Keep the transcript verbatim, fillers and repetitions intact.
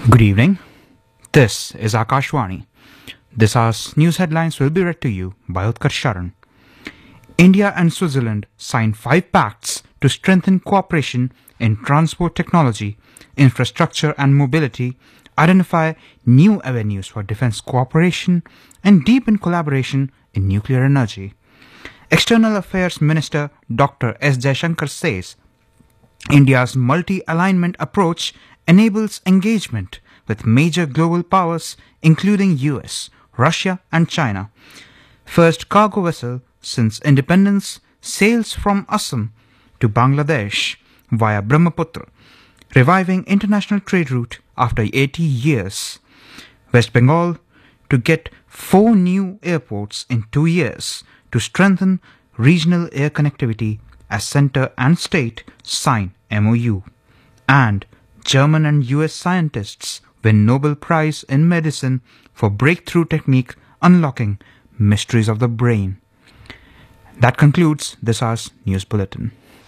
Good evening. This is Akashwani. This hour's news headlines will be read to you by Utkarsh Sharan. India and Switzerland signed five pacts to strengthen cooperation in transport technology, infrastructure and mobility, identify new avenues for defense cooperation, and deepen collaboration in nuclear energy. External Affairs Minister Doctor S. Jaishankar says India's multi-alignment approach enables engagement with major global powers including U S, Russia and China. First cargo vessel since independence sails from Assam to Bangladesh via Brahmaputra, reviving international trade route after eighty years. West Bengal to get four new airports in two years to strengthen regional air connectivity as center and state sign M O U. And German and U S scientists win Nobel Prize in Medicine for breakthrough technique unlocking mysteries of the brain. That concludes this hour's news bulletin.